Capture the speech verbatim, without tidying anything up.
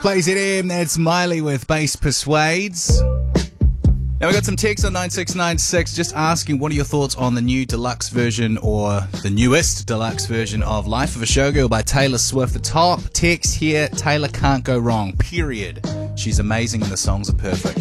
Play Z M, that's Miley with Bass Persuades. Now we got some text on nine six nine six just asking what are your thoughts on the new deluxe version or the newest deluxe version of Life of a Showgirl by Taylor Swift. The top text here, Taylor can't go wrong, period. She's amazing and the songs are perfect.